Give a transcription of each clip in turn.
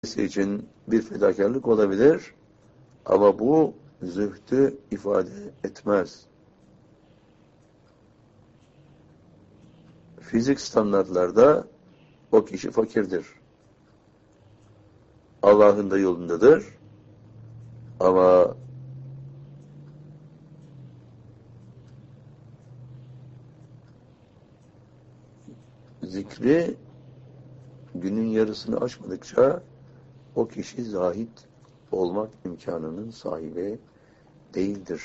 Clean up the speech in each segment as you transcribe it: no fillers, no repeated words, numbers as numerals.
için bir fedakarlık olabilir ama bu zühdü ifade etmez. Fizik standartlarda o kişi fakirdir. Allah'ın da yolundadır ama zikri günün yarısını aşmadıkça o kişi zahid olmak imkanının sahibi değildir.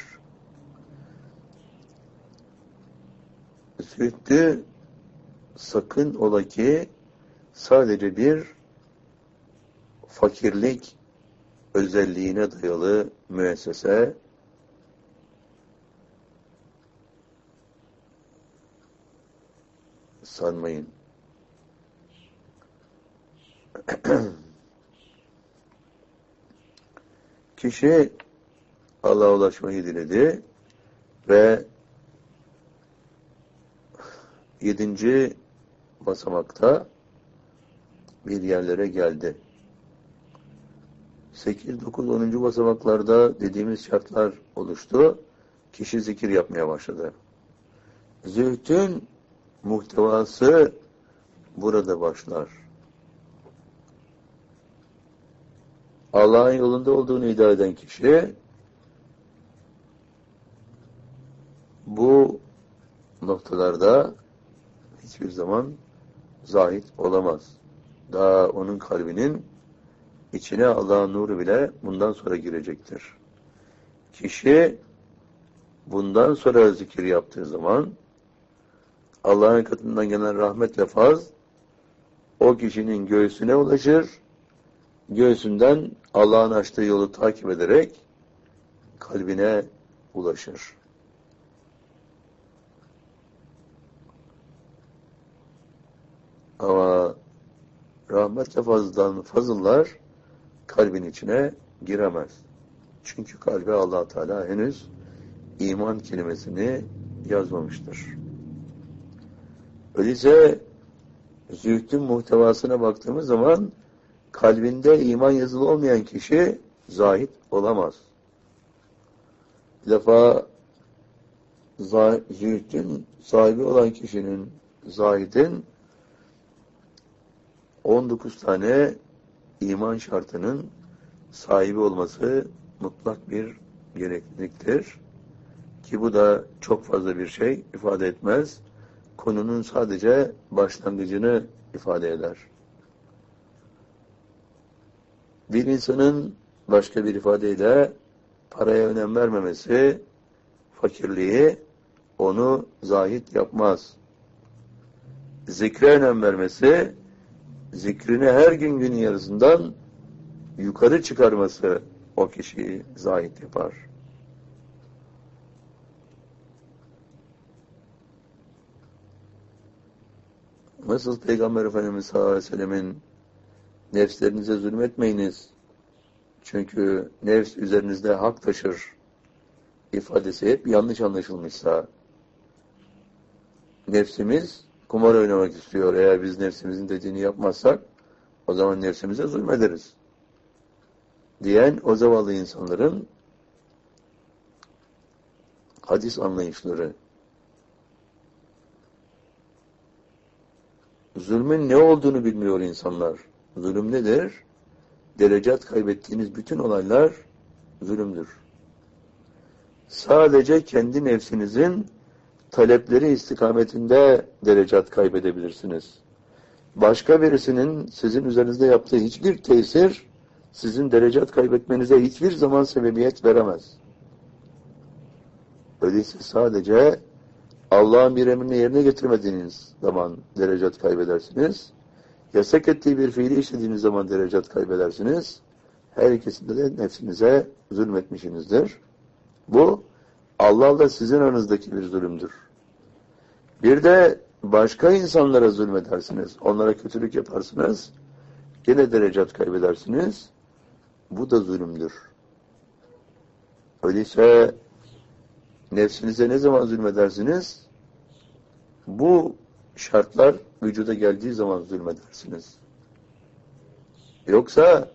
Zühdü sakın ola ki sadece bir fakirlik özelliğine dayalı müessese sanmayın. Kişi Allah'a ulaşmayı diledi ve 7. basamakta bir yerlere geldi. 8, 9, 10. basamaklarda dediğimiz şartlar oluştu. Kişi zikir yapmaya başladı. Zühdün muhtevası burada başlar. Allah'ın yolunda olduğunu iddia eden kişi bu noktalarda hiçbir zaman zahid olamaz. Daha onun kalbinin içine Allah'ın nuru bile bundan sonra girecektir. Kişi bundan sonra zikir yaptığı zaman Allah'ın katından gelen rahmet ve faz o kişinin göğsüne ulaşır. Göğsünden Allah'ın açtığı yolu takip ederek kalbine ulaşır. Ama rahmet ve fazıllar kalbin içine giremez. Çünkü kalbe Allah Teala henüz iman kelimesini yazmamıştır. Öyleyse zühdün muhtevasına baktığımız zaman kalbinde iman yazılı olmayan kişi zahid olamaz. Bir defa zühdün sahibi olan kişinin, zahidin 19 tane iman şartının sahibi olması mutlak bir gerekliliktir. Ki bu da çok fazla bir şey ifade etmez. Konunun sadece başlangıcını ifade eder. Bir insanın başka bir ifadeyle paraya önem vermemesi, fakirliği onu zahid yapmaz. Zikre önem vermesi, zikrini her günün yarısından yukarı çıkarması o kişiyi zahid yapar. Nasıl Peygamber Efendimiz sallallahu aleyhi ve sellemin nefslerinize zulmetmeyiniz çünkü nefs üzerinizde hak taşır ifadesi hep yanlış anlaşılmışsa, nefsimiz kumar oynamak istiyor. Eğer biz nefsimizin dediğini yapmazsak o zaman nefsimize zulmederiz diyen o zavallı insanların hadis anlayışları. Zulmün ne olduğunu bilmiyor insanlar. Zulüm nedir? Derecat kaybettiğiniz bütün olaylar zulümdür. Sadece kendi nefsinizin talepleri istikametinde derecat kaybedebilirsiniz. Başka birisinin sizin üzerinizde yaptığı hiçbir tesir sizin derecat kaybetmenize hiçbir zaman sebebiyet veremez. Öyleyse sadece Allah'ın bir emrini yerine getirmediğiniz zaman derecat kaybedersiniz. Yasak ettiği bir fiili işlediğiniz zaman derecat kaybedersiniz. Her ikisinde de nefsinize zulmetmişsinizdir. Bu Allah'la sizin aranızdaki bir zulümdür. Bir de başka insanlara zulmedersiniz. Onlara kötülük yaparsınız. Gene derecat kaybedersiniz. Bu da zulümdür. Öyleyse nefsinize ne zaman zulmedersiniz? Bu şartlar vücuda geldiği zaman zulmedersiniz. Yoksa